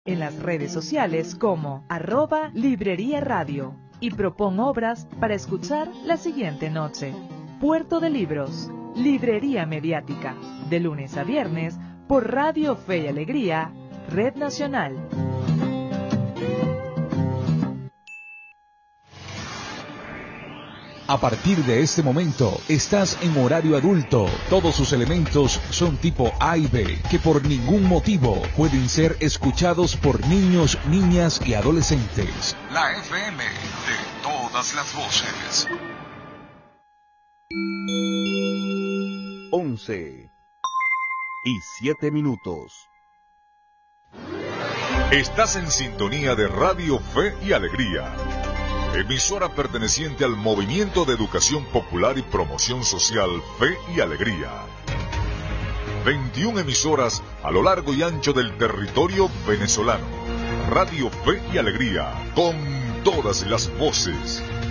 en las redes sociales como @Librería Radio y propón obras para escuchar la siguiente noche. Puerto de Libros, Librería Mediática, de lunes a viernes por Radio Fe y Alegría, Red Nacional. A partir de este momento, estás en horario adulto. Todos sus elementos son tipo A y B, que por ningún motivo pueden ser escuchados por niños, niñas y adolescentes. La FM de todas las voces. 11:07. Estás en sintonía de Radio Fe y Alegría, emisora perteneciente al Movimiento de Educación Popular y Promoción Social Fe y Alegría. 21 emisoras a lo largo y ancho del territorio venezolano. Radio Fe y Alegría, con todas las voces.